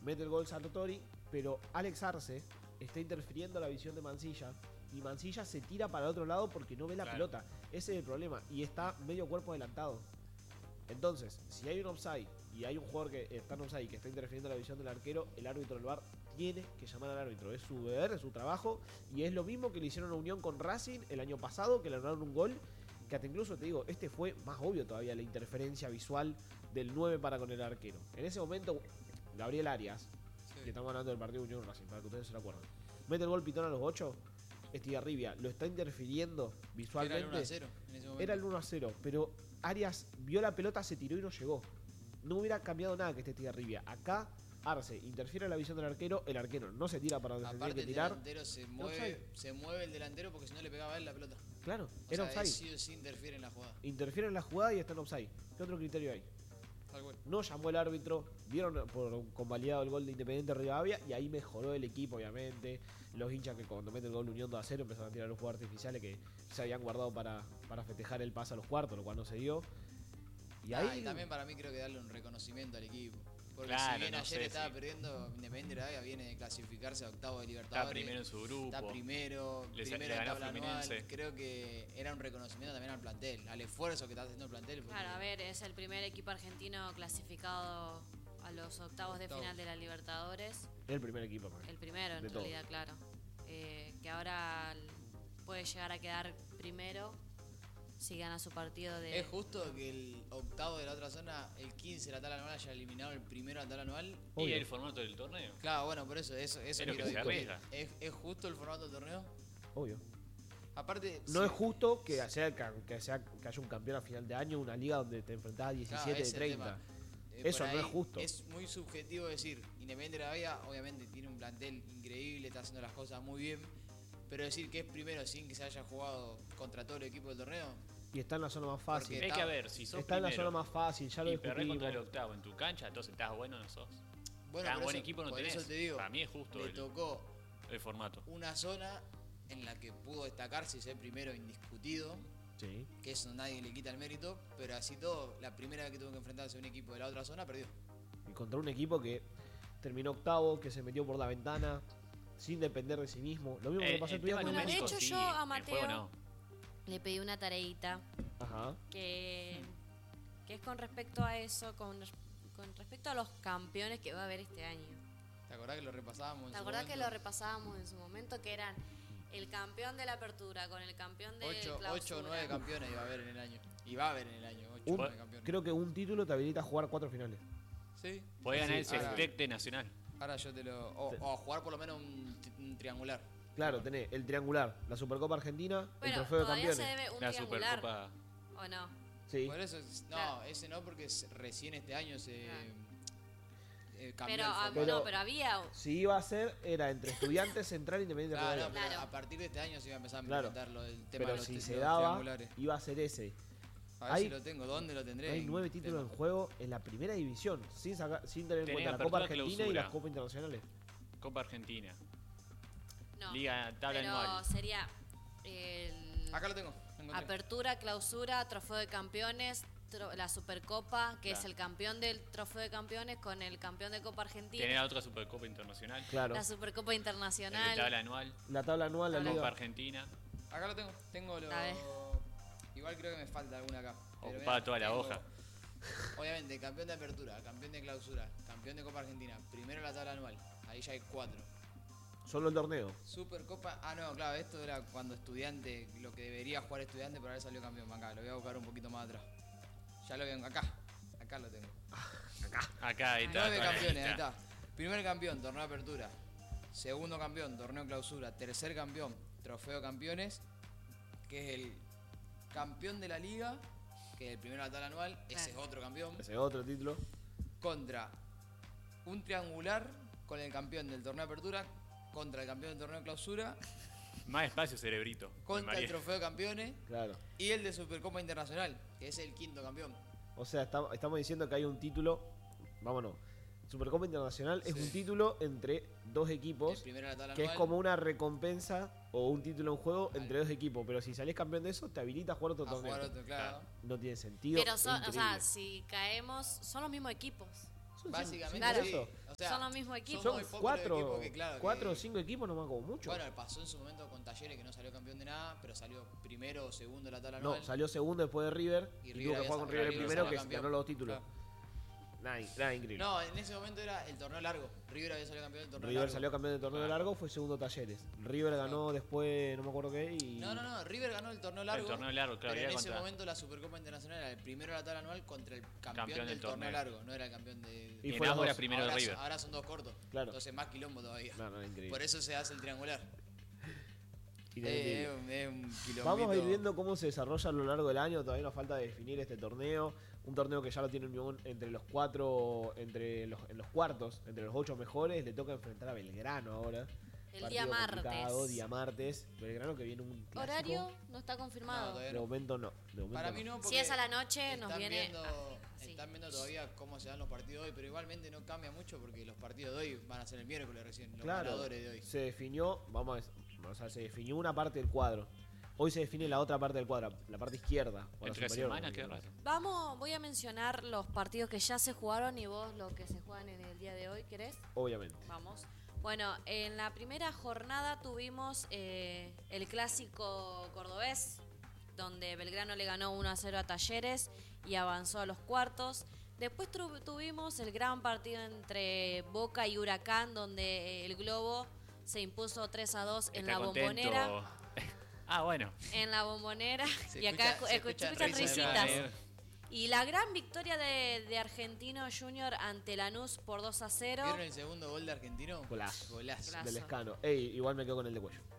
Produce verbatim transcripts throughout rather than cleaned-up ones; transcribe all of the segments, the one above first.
mete el gol Sartori, pero Alex Arce está interfiriendo la visión de Mancilla y Mancilla se tira para el otro lado porque no ve la Claro. pelota. Ese es el problema y está medio cuerpo adelantado. Entonces, si hay un offside y hay un jugador que está en offside y que está interfiriendo la visión del arquero, el árbitro del V A R tiene que llamar al árbitro. Es su deber, es su trabajo y es lo mismo que le hicieron a Unión con Racing el año pasado, que le ganaron un gol. Que hasta incluso te digo, este fue más obvio todavía la interferencia visual del nueve para con el arquero. En ese momento, Gabriel Arias, Sí. que estamos hablando del partido Unión Racing, para que ustedes se lo acuerden, mete el gol Pitón a los ocho. Estigarribia lo está interfiriendo visualmente. Era el uno a cero en ese momento. Era el uno a cero, pero Arias vio la pelota, se tiró y no llegó. No hubiera cambiado nada que este Estigarribia. Acá Arce interfiere en la visión del arquero, el arquero no se tira para donde se Aparte tiene que el tirar. delantero se Era mueve, offside. se mueve el delantero porque si no le pegaba a él la pelota. Claro, O era sea, offside. sí o sí interfiere en la jugada. Interfiere en la jugada y está en offside. ¿Qué otro criterio hay? Tal cual. No llamó el árbitro, dieron por convalidado el gol de Independiente Rivadavia y ahí mejoró el equipo, obviamente. Los hinchas que cuando mete el gol Unión dos a cero empezaron a tirar los fuegos artificiales que se habían guardado para, para festejar el pase a los cuartos, lo cual no se dio. Y Ah, ahí y también para mí creo que darle un reconocimiento al equipo. Porque Claro, si bien no ayer sé, estaba sí. perdiendo, Independiente Rivadavia viene de clasificarse a octavo de Está Libertadores. primero en su grupo. Está primero, Le sa- primero le en ganó a tabla anual. Fluminense. Creo que era un reconocimiento también al plantel, al esfuerzo que está haciendo el plantel. porque- Claro, a ver, es el primer equipo argentino clasificado a los octavos de Octavos. final de la Libertadores. el primer equipo. man. El primero, en De todo. realidad, claro. Eh, que ahora l- puede llegar a quedar primero si gana su partido de... ¿Es justo que el octavo de la otra zona, el quince de la tabla anual, haya eliminado el primero de la tabla anual? ¿Y Obvio. el formato del torneo? Claro, bueno, por eso, eso, eso Es lo quiero que se discutir. arriesga. ¿Es, ¿Es justo el formato del torneo? Obvio. Aparte, No sí, es justo que, sea, que, sea, que haya un campeón a final de año, una liga donde te enfrentás a claro, diecisiete de ese es el treinta. tema. Eh, Eso por no ahí es justo. Es muy subjetivo decir, Independiente Rivadavia obviamente tiene un plantel increíble, está haciendo las cosas muy bien, pero decir que es primero sin que se haya jugado contra todo el equipo del torneo, Y está en la zona más fácil. Porque Es que a ver, si sos Está en la primero zona más fácil, ya lo y perdés contra el discutimos. octavo en tu cancha, entonces estás bueno, no sos. bueno, Tan por buen eso- equipo no por tenés. eso te digo, Para mí es justo le el- tocó El formato. una zona en la que pudo destacarse y ser primero indiscutido, Sí. que eso nadie le quita el mérito, pero así todo, la primera vez que tuvo que enfrentarse a un equipo de la otra zona, perdió. Y contra un equipo que terminó octavo, que se metió por la ventana, sin depender de sí mismo. Lo mismo que Eh, le pasó a el Estudiantes. tema Bueno, de numérico hecho, sí, yo a el Mateo- juego no. Le pedí una tareita Ajá. que, que es con respecto a eso, con, con respecto a los campeones que va a haber este año. ¿Te acordás que lo repasábamos en ¿Te su acordás que momento? lo repasábamos en su momento? Que eran el campeón de la apertura con el campeón de Ocho, clausura. ocho o nueve campeones iba a haber en el año. Y va a haber en el año, ocho o Un- nueve campeones. creo que un título te habilita a jugar cuatro finales. Sí. Podés ganar Sí, el ahora- Sextec de Nacional. Ahora yo te lo. O, o a jugar por lo menos un, tri- un triangular. Claro, tenés el triangular, la Supercopa Argentina, el Bueno, trofeo de todavía se campeones. debe un La triangular. Supercopa. ¿O no? Sí. Por eso, es- no, Claro. ese no, porque es- recién este año se. Claro. eh, cambió Pero, el ah, formato. Pero- no, pero había... Si iba a ser, era entre Estudiantes, Central, Independiente Claro, no, Rivadavia. pero Claro. a partir de este año se iba a empezar a Claro. implementar lo del tema Pero de los, si tri- se los daba, triangulares. iba a ser ese. A ver hay- si lo tengo, ¿dónde lo tendré? Hay En nueve títulos tema. en juego en la primera división, sin, sacar, sin tener en Tenés cuenta la Copa apertura, Argentina y clausura. las Copas Internacionales. Copa Argentina. No, Liga, tabla pero anual. sería el... Acá lo tengo. lo encontré. Apertura, clausura, trofeo de campeones, tro- la Supercopa, que Claro. es el campeón del trofeo de campeones con el campeón de Copa Argentina, Tenés la otra Supercopa Internacional. Claro. la Supercopa El de tabla Internacional. anual. La tabla anual, la Tabla- liga. Copa Argentina. Acá lo tengo. Tengo lo. A ver. Igual creo que me falta alguna acá. Pero Ocupada mirá, toda la tengo, hoja. Obviamente, campeón de apertura, campeón de clausura, campeón de Copa Argentina, primero la tabla anual. Ahí ya hay cuatro. Solo el torneo. Supercopa. Ah, no, claro, esto era cuando estudiante, lo que debería jugar estudiante, pero ahora salió campeón. Acá, lo voy a buscar un poquito más atrás. Ya lo vengo, acá. Acá lo tengo. Acá, ahí está. Nueve toda la campeones, ahí lista. está. Primer campeón, torneo de apertura. Segundo campeón, torneo de clausura. Tercer campeón, trofeo de campeones, que es el campeón de la liga, que es el primero de la tabla anual. Ese es Claro. otro campeón. Ese es otro título. Contra un triangular con el campeón del torneo de apertura, contra el campeón del torneo de clausura, Más espacio, cerebrito. contra María. el trofeo de campeones Claro. y el de Supercopa Internacional, que es el quinto campeón. O sea, está- estamos diciendo que hay un título. Vámonos. Supercopa Internacional es Sí. un título entre dos equipos. El primero de la tabla Que es anual. como una recompensa o un título en juego Vale. entre dos equipos. Pero si salís campeón de eso, te habilita a jugar otro A torneo. jugar otro, claro. No tiene sentido. Pero son, o increíble. sea, si caemos, son los mismos equipos. Son Son Básicamente Claro. sí. eso. O sea, Son los mismos equipos. son Son muy pocos los cuatro, equipos que, claro, cuatro o que- cinco equipos, no me como mucho. Bueno, pasó en su momento con Talleres que no salió campeón de nada, pero salió primero o segundo de la tabla no, anual. salió segundo después de River Y y, River tuvo que había jugar con salido- River el River primero salió que campeón. ganó los dos títulos. Claro. Nada, nada increíble. No, en ese momento era el torneo largo. River había salido campeón del torneo River largo. salió campeón del torneo Ah. largo, fue segundo Talleres. River ganó después, no me acuerdo qué, y... No, no, no, River ganó el torneo largo. El torneo largo, claro, pero era en ese contra- momento la Supercopa Internacional era el primero de la tabla anual contra el campeón, Campeón del, del torneo, torneo. largo, no era el campeón de. Y Y fue en los ahora dos. primero de ahora, River. ahora son dos cortos. Claro. Entonces más quilombo todavía. No, no, increíble. Por eso se hace el triangular. Increíble. Eh, es un- es un quilombito. Vamos a ir viendo cómo se desarrolla a lo largo del año. Todavía nos falta definir este torneo. Un torneo que ya lo tiene Unión entre los cuatro, entre los, en los cuartos, entre los ocho mejores. Le toca enfrentar a Belgrano ahora. El Partido día complicado, martes. día martes. Belgrano que viene un clásico. Horario no está No, confirmado. todavía De no. momento no. De momento Para no. mí no, porque Si es a la noche, nos están viene. Viendo, ah, sí. Están viendo todavía cómo se dan los partidos de hoy, pero igualmente no cambia mucho porque los partidos de hoy van a ser el miércoles recién, los Claro, ganadores de hoy. se definió, vamos a ver, o sea, se definió una parte del cuadro. Hoy se define la otra parte del cuadro, la parte izquierda. O la Entre superior, semana, como qué quieras. raro. Vamos, voy a mencionar los partidos que ya se jugaron y vos los que se juegan en el día de hoy, ¿querés? Obviamente. Vamos. Bueno, en la primera jornada tuvimos eh, el clásico cordobés, donde Belgrano le ganó uno a cero a Talleres y avanzó a los cuartos. Después tru- tuvimos el gran partido entre Boca y Huracán, donde el Globo se impuso tres a dos en Está la contento. Bombonera. Ah, bueno. En la Bombonera. Se y acá escucha- se escu- escuchan escuchan risas. risitas. Eh, Y la gran victoria de, de Argentino Junior ante Lanús por dos a cero. ¿Vieron el segundo gol de Argentino? Golazo. Golazo. Golazo. Del Escano. Ey, igual me quedo con el de cuello.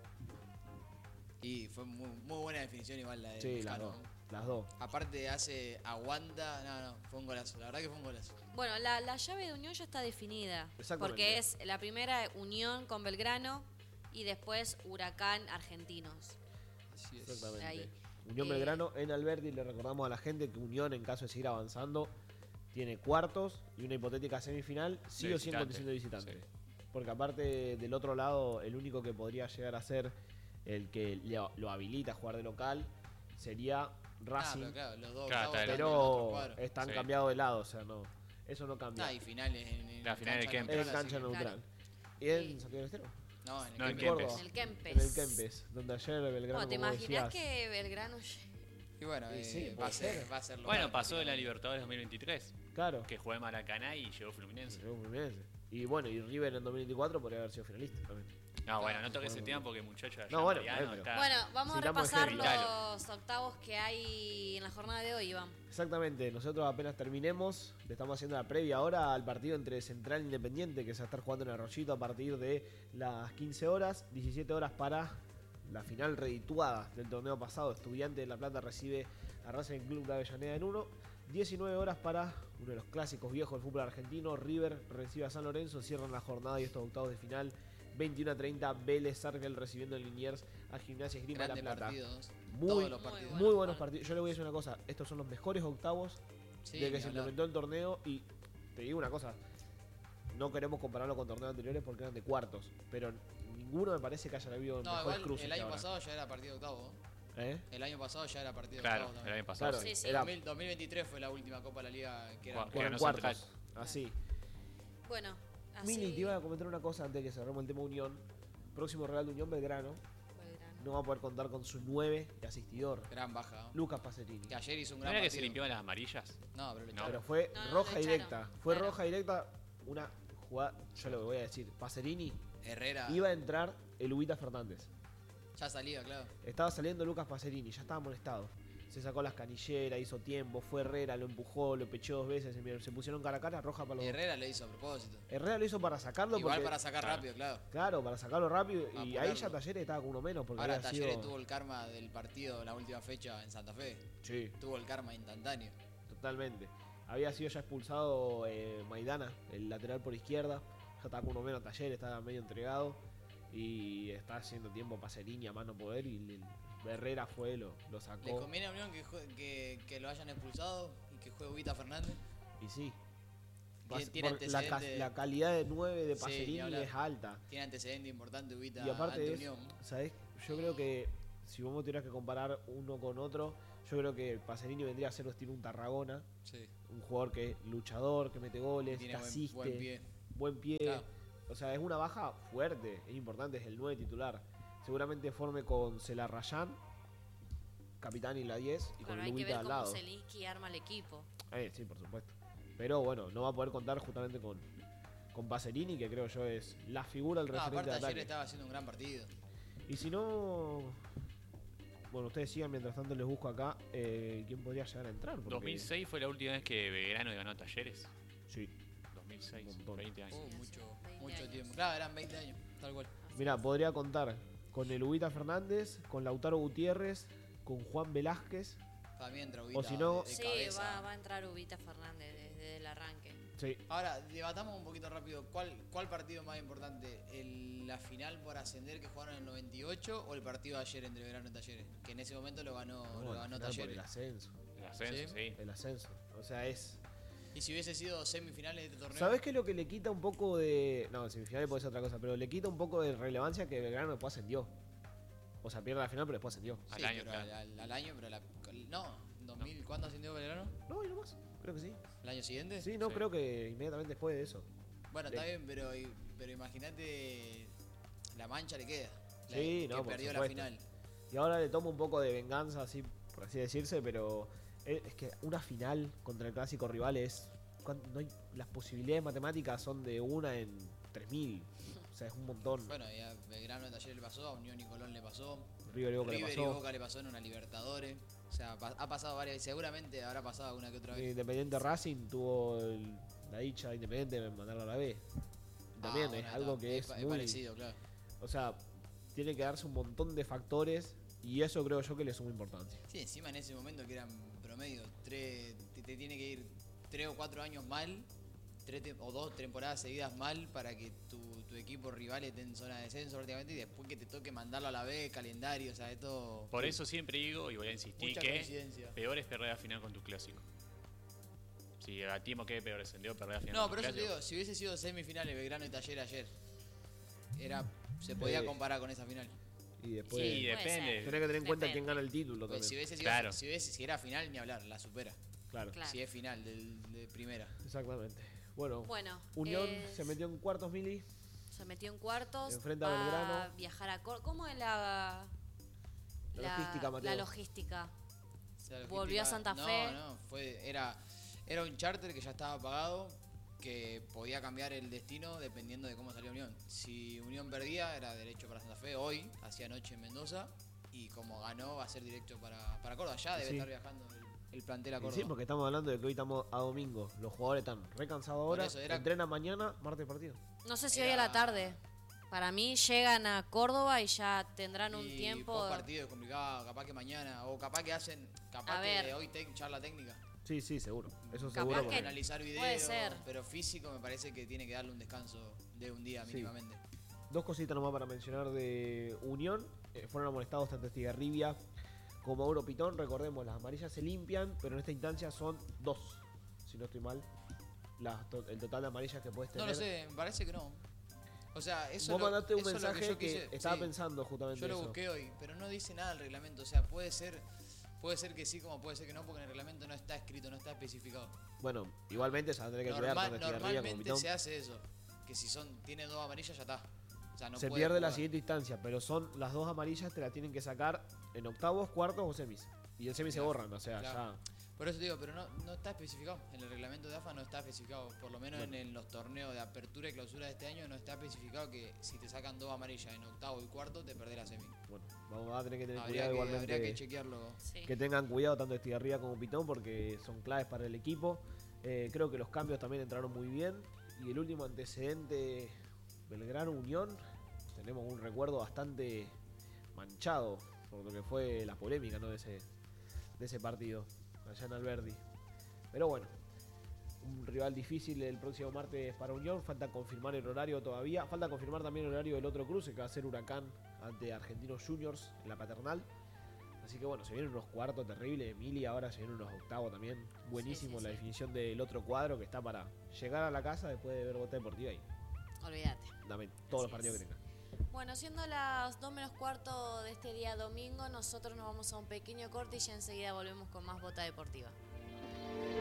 Y fue muy, muy buena definición igual la de Sí, las Lescano. dos. Las dos. Aparte hace, aguanta, no, no, fue un golazo, la verdad que fue un golazo. Bueno, la, la llave de Unión ya está definida. Exactamente. Porque es la primera Unión con Belgrano y después Huracán Argentinos. Así es. Exactamente. Ahí. Unión Eh, Belgrano en Alberti. Le recordamos a la gente que Unión, en caso de seguir avanzando, tiene cuartos y una hipotética semifinal, sí De o sí en visitante. condición de visitante. Sí. Porque aparte del otro lado, el único que podría llegar a ser el que lo, lo habilita a jugar de local sería Ah, Racing. pero claro, los dos Claro, octavos está están en otro pero cuadro. están Sí. cambiados de lado, o sea, no. Eso no cambia. Ah, y finales en, en La final del cancha Kempes. es neutral, así cancha que- neutral. ¿Y Sí. en Santiago del Estero? No, en el No, en Kempes. Córdoba. Kempes. En el Kempes. En el Kempes, donde ayer Belgrano, Bueno, ¿te como imaginas decías, que Belgrano... Y bueno, Y eh, sí, va, puede a ser, ser. va a ser local, Bueno, pasó de la prácticamente. Libertadores dos mil veintitrés, Claro. que jugué Maracaná y llegó Fluminense. Llegó Fluminense. Y bueno, y River en dos mil veinticuatro podría haber sido finalista también. No, bueno, no toques ese tema porque muchacho allá No, bueno, Mariano pero- está- Bueno, vamos a Citamos repasar ejemplo. los octavos que hay en la jornada de hoy, Iván. Exactamente, nosotros apenas terminemos, le estamos haciendo la previa ahora al partido entre Central e Independiente que se va a estar jugando en Arroyito a partir de las quince horas, diecisiete horas para la final redituada del torneo pasado. Estudiante de La Plata recibe a Racing Club de Avellaneda en uno. diecinueve horas para uno de los clásicos viejos del fútbol argentino. River recibe a San Lorenzo, cierran la jornada y estos octavos de final. veintiuno a treinta, Vélez Sargel recibiendo en Liniers a Gimnasia Esgrima de La Grandes Plata. partidos. Muy, Todos los muy partidos. Muy buenos buenos partidos. partidos. Yo le voy a decir una cosa, estos son los mejores octavos Sí, de que ni se hablar. implementó el torneo y te digo una cosa, no queremos compararlo con torneos anteriores porque eran de cuartos, pero ninguno me parece que haya habido No, mejores igual cruces el que año ahora. pasado ya era partido octavo. ¿Eh? El año pasado ya era partido Claro, octavo el también. año pasado. Claro, sí. Sí, sí. era dos mil dos mil veintitrés fue la última Copa de la Liga que era. Juan- con ganó cuartos, Central. así. Bueno, así... Mini, te iba a comentar una cosa antes de que cerremos el tema Unión. Próximo Real de Unión Belgrano Belgrano. no va a poder contar con su nueve de asistidor, Gran baja. ¿no? Lucas Pacerini. Que ayer hizo un ¿No gran era que partido. se limpiaban las amarillas? No, pero le No. echaron. Pero fue No, no, roja lo echaron. directa. Fue Claro. roja directa, una jugada, yo lo voy a decir, Pacerini Herrera iba a entrar el Ubita Fernández. ya salía, claro. Estaba saliendo Lucas Pacerini, ya estaba molestado. Se sacó las canilleras, hizo tiempo, fue Herrera, lo empujó, lo pechó dos veces, se, se pusieron cara a cara, roja para los dos. Herrera le hizo a propósito. Herrera lo hizo para sacarlo Igual porque, para sacar claro. rápido, claro. claro, para sacarlo rápido y ahí apurarlo. ya Talleres estaba con uno menos porque Ahora había Talleres sido... tuvo el karma del partido en la última fecha en Santa Fe. Sí, Tuvo el karma instantáneo. totalmente. Había sido ya expulsado eh, Maidana, el lateral por izquierda. Ya estaba con uno menos Talleres, estaba medio entregado. Y está haciendo tiempo Pacerini a mano poder y le- Herrera fue, lo, lo ¿Le sacó. conviene a Unión que, jue- que, que lo hayan expulsado y que juegue Ubita Fernández? Y sí. Tiene- Pas- tiene por la, ca- antecedente- la calidad de nueve de Sí, Pacerini ni hablar. es alta. Tiene antecedente importante Ubita Y aparte ante de Unión. eso, ¿sabés? Yo creo que si vos me tuvieras que comparar uno con otro, yo creo que Pacerini vendría a ser estilo un Tarragona. Sí. un jugador que es luchador, que mete goles, Tiene que buen, asiste, buen pie. buen pie. Claro. O sea, es una baja fuerte, es importante, es el nueve titular. Seguramente forme con Celarrayán, capitán y la diez, y Pero con hay que Lubita ver al cómo lado. Zelinsky arma el equipo. Eh, sí, por supuesto. Pero bueno, no va a poder contar justamente con, con Pacerini, que creo yo es la figura del No, referente aparte de ayer ataque. estaba haciendo un gran partido. Y si no... Bueno, ustedes sigan, mientras tanto les busco acá eh, quién podría llegar a entrar. Porque... dos mil seis fue la última vez que Belgrano ganó Talleres. Sí. dos mil seis, Un montón. veinte años. Uh, Sí, mucho, hace mucho veinte tiempo. años. Claro, eran veinte años, tal cual. Mira, podría contar con el Ubita Fernández, con Lautaro Gutiérrez, con Juan Velázquez. También entra O si no- de, de Sí, cabeza. va, va a entrar Ubita Fernández desde el arranque. Sí. Ahora, debatamos un poquito rápido. ¿Cuál, cuál partido más importante? ¿El, ¿La final por ascender que jugaron en el noventa y ocho o el partido de ayer entre Belgrano y Talleres? Que en ese momento lo ganó, No, lo al ganó final por Talleres. el ascenso. El ascenso, Sí. sí. El ascenso. O sea, es... Y si hubiese sido semifinales de este torneo. ¿Sabés qué es lo que le quita un poco de... No, en semifinales puede ser otra cosa, pero le quita un poco de relevancia que Belgrano después ascendió. O sea, pierde la final, pero después ascendió. Sí, Al año, pero claro. al, al año, pero la, no, dos mil, ¿cuándo ascendió Belgrano? No, y no más. Creo que sí. ¿El año siguiente? Sí, no, Sí. creo que inmediatamente después de eso. Bueno, Le- está bien, pero, pero imagínate, la mancha le queda. La- Sí, que no, por perdió la supuesto. final. Y ahora le tomo un poco de venganza, así por así decirse, pero es es que una final contra el clásico rival es... cuan- No hay, las posibilidades matemáticas son de una en tres mil. O sea, es un montón. Bueno, y a Belgrano de Talleres le pasó, a Unión y Colón le pasó, River y Boca le River y pasó. Boca le pasó en una Libertadores. O sea, pa- ha pasado varias veces, seguramente habrá pasado alguna que otra vez. Independiente Racing tuvo el- la dicha de Independiente de mandarlo a la B. También Ah, bueno, es algo está, que es, pa- muy... parecido, claro. O sea, tiene que darse un montón de factores y eso creo yo que le suma importancia. Sí, encima en ese momento que eran promedio, tres, te, te tiene que ir tres o cuatro años mal, tres te- o dos temporadas seguidas mal para que tu, tu equipo rival esté en zona de descenso prácticamente y después que te toque mandarlo a la B, calendario, o sea, esto... Por eso siempre digo, y voy a insistir, Mucha que coincidencia. peor es perder la final con tu clásico. Si a Timo que peor descendió, perder la final No, con pero tu eso te clásico. digo, si hubiese sido semifinales Belgrano y Taller ayer, era, se podía Sí. comparar con esa final. Y después Sí, puede depende. ser. tenés que tener en cuenta Depende. quién gana el título Pues también. si hubiese sido, Claro. si, hubiese, si era final, ni hablar, la supera. Claro, Claro. Si es final del- de primera. exactamente. Bueno, Bueno, Unión es- se metió en cuartos, Mili. se metió en cuartos. Enfrenta a va Belgrano. viajar a Córdoba. ¿Cómo es la, La logística, Mateo. la logística? O sea, la Volvió a logística- Santa Fe. No, no, fue, era, era un charter que ya estaba pagado, que podía cambiar el destino dependiendo de cómo salía Unión. Si Unión perdía, era derecho para Santa Fe hoy, hacia noche en Mendoza, y como ganó, va a ser directo para, para Córdoba. Ya debe Sí. estar viajando el, el plantel a Y Córdoba. sí, porque estamos hablando de que hoy estamos a domingo. Los jugadores están recansados Por ahora. eso era- Entrenan mañana, martes partido. No sé si Era- hoy a la tarde. Para mí llegan a Córdoba y ya tendrán un Y tiempo. post partido es complicado, capaz que mañana, o capaz que hacen, capaz A que ver. hoy tec- charla técnica. Sí, sí, seguro. Eso Capaz seguro. Capaz que- porque- analizar video, puede ser. pero físico me parece que tiene que darle un descanso de un día Sí. mínimamente. Dos cositas nomás para mencionar de Unión. Eh, fueron amonestados tanto Estigarribia como Mauro Pitón. Recordemos, las amarillas se limpian, pero en esta instancia son dos, si no estoy mal. Las to- el total de amarillas que puedes No tener. lo sé, me parece que no. O sea, eso Vos es lo- mandaste un eso es lo mensaje yo que, quise- estaba sí, pensando justamente Yo lo eso. busqué hoy, pero no dice nada el reglamento. O sea, puede ser puede ser que sí, como puede ser que no, porque en el reglamento no está escrito, no está especificado. Bueno, igualmente se va a tener que cuidar Normal- tanto Estigarribia como normalmente Pitón. se hace eso. Que si son tiene dos amarillas, ya está. O sea, no se puede pierde la jugar. siguiente instancia, pero son las dos amarillas, te la tienen que sacar en octavos, cuartos o semis. Y en semis se Claro, borran, o sea, claro. Por eso te digo, pero no, no está especificado. En el reglamento de A F A no está especificado. Por lo menos Bueno. en, el- los torneos de apertura y clausura de este año no está especificado que si te sacan dos amarillas en octavo y cuarto, te perdés la semi. ya. Bueno, vamos a tener que tener Habría cuidado que, igualmente. habría que chequearlo. Sí. Que tengan cuidado tanto Estigarribia como Pitón porque son claves para el equipo. Eh, creo que los cambios también entraron muy bien. Y el último antecedente, Belgrano Unión, tenemos un recuerdo bastante manchado por lo que fue la polémica, ¿no? de, ese, de ese partido allá en Alberdi. Pero bueno, un rival difícil el próximo martes para Unión. Falta confirmar el horario todavía. Falta confirmar también el horario del otro cruce que va a ser Huracán ante Argentinos Juniors en la Paternal. Así que bueno, se vienen unos cuartos terribles. Emilia ahora se vienen unos octavos también. Buenísimo Sí, sí, la sí. definición del otro cuadro que está para llegar a la casa después de ver Bota Deportiva y Olvídate. dame todos los Así partidos es. que tenga. Bueno, siendo las dos menos cuarto de este día domingo, nosotros nos vamos a un pequeño corte y ya enseguida volvemos con más Bota Deportiva.